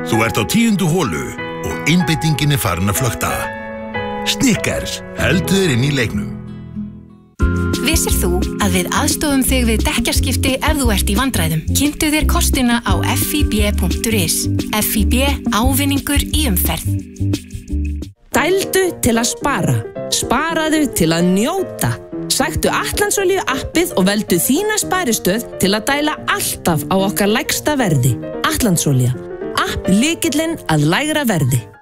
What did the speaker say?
Þú ert á 10. holu og einbeitingin farin að flökta. Snickers, heldur þér inn í leiknum. Vissir þú að við aðstofum þig við dekkjaskipti ef þú ert í vandræðum? Kynntu þér kostina á fib.is. FIB, ávinningur í umferð. Dældu til að spara. Sparaðu til að njóta. Sæktu Atlandsolíu appið og veldu þína sparistöð til að dæla alltaf á okkar lægsta verði. Atlandsolía. App lykillinn að lægra verði.